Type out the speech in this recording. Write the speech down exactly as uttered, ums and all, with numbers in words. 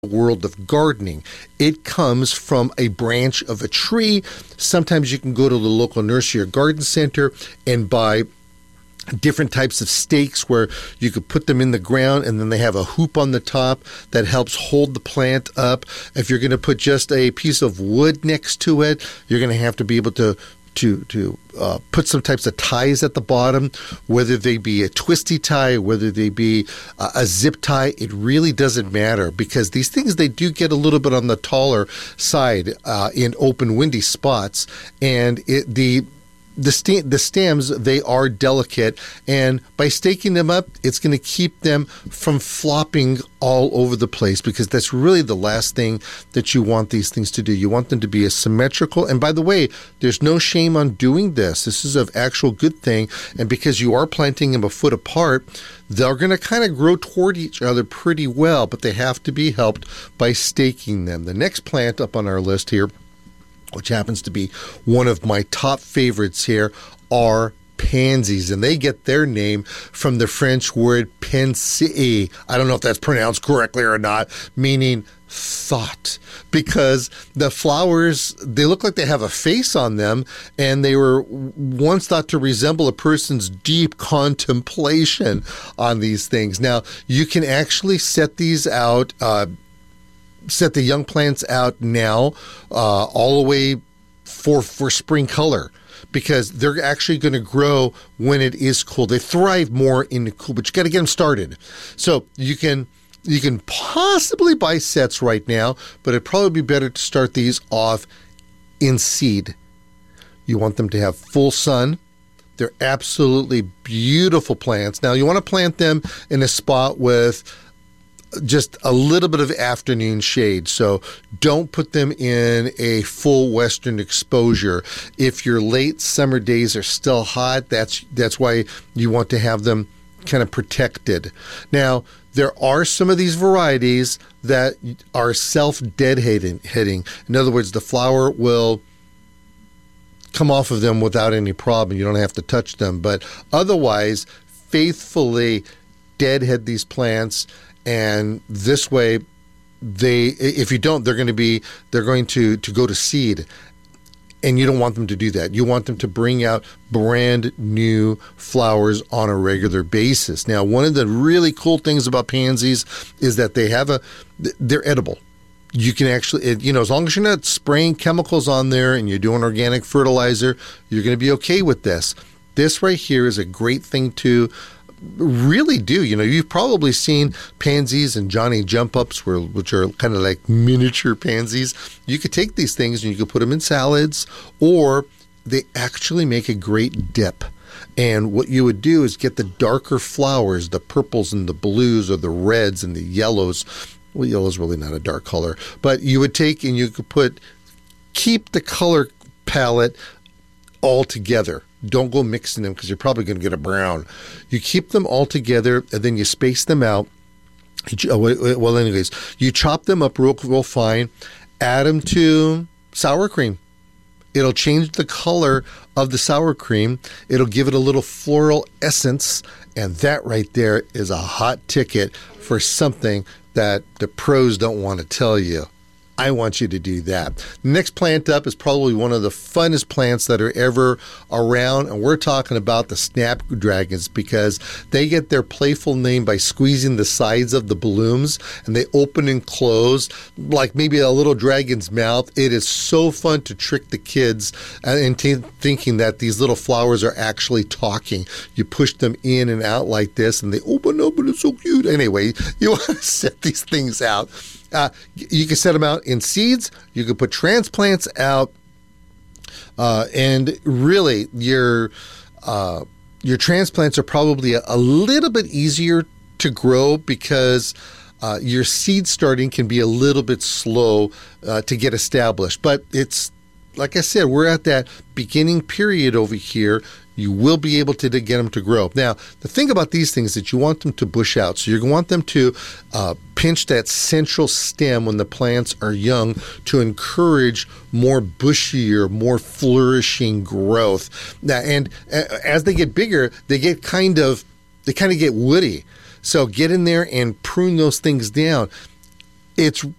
world of gardening. It comes from a branch of a tree. Sometimes you can go to the local nursery or garden center and buy different types of stakes where you could put them in the ground and then they have a hoop on the top that helps hold the plant up. If you're going to put just a piece of wood next to it, you're going to have to be able to to to uh, put some types of ties at the bottom, whether they be a twisty tie, whether they be uh, a zip tie. It really doesn't matter, because these things, they do get a little bit on the taller side uh, in open, windy spots, and it the The, st- the stems, they are delicate, and by staking them up, it's going to keep them from flopping all over the place, because that's really the last thing that you want these things to do. You want them to be as symmetrical. And by the way, there's no shame on doing this. This is an actual good thing. And because you are planting them a foot apart, they're going to kind of grow toward each other pretty well, but they have to be helped by staking them. The next plant up on our list here, which happens to be one of my top favorites here, are pansies. And they get their name from the French word penser. I don't know if that's pronounced correctly or not, meaning thought. Because the flowers, they look like they have a face on them, and they were once thought to resemble a person's deep contemplation on these things. Now, you can actually set these out, uh, set the young plants out now uh, all the way for for spring color, because they're actually going to grow when it is cool. They thrive more in the cool, but you got to get them started. So you can you can possibly buy sets right now, but it'd probably be better to start these off in seed. You want them to have full sun. They're absolutely beautiful plants. Now, you want to plant them in a spot with just a little bit of afternoon shade. So don't put them in a full western exposure. If your late summer days are still hot, that's that's why you want to have them kind of protected. Now, there are some of these varieties that are self-deadheading. In other words, the flower will come off of them without any problem. You don't have to touch them. But otherwise, faithfully deadhead these plants. And this way, they, if you don't, they're going to be, they're going to, to go to seed. And you don't want them to do that. You want them to bring out brand new flowers on a regular basis. Now, one of the really cool things about pansies is that they have a, they're edible. You can actually, you know, as long as you're not spraying chemicals on there and you're doing organic fertilizer, you're going to be okay with this. This right here is a great thing to really do. You know, you've probably seen pansies and Johnny jump ups, which are kind of like miniature pansies. You could take these things and you could put them in salads, or they actually make a great dip. And what you would do is get the darker flowers, the purples and the blues, or the reds and the yellows. Well, yellow is really not a dark color, but you would take and you could put, keep the color palette all together. Don't go mixing them, because you're probably going to get a brown. You keep them all together, and then you space them out. Well, anyways, you chop them up real, real fine, add them to sour cream. It'll change the color of the sour cream. It'll give it a little floral essence, and that right there is a hot ticket for something that the pros don't want to tell you. I want you to do that. The next plant up is probably one of the funnest plants that are ever around, and we're talking about the snapdragons, because they get their playful name by squeezing the sides of the blooms, and they open and close like maybe a little dragon's mouth. It is so fun to trick the kids into thinking that these little flowers are actually talking. You push them in and out like this, and they open up, and it's so cute. Anyway, you want to set these things out. Uh, you can set them out in seeds. You can put transplants out, uh, and really, your uh, your transplants are probably a, a little bit easier to grow, because uh, your seed starting can be a little bit slow uh, to get established. But it's, like I said, we're at that beginning period over here. You will be able to, to get them to grow. Now, the thing about these things is that you want them to bush out. So you want them to uh, pinch that central stem when the plants are young to encourage more bushier, more flourishing growth. Now, and uh, as they get bigger, they get kind of, they kind of get woody. So get in there and prune those things down. It's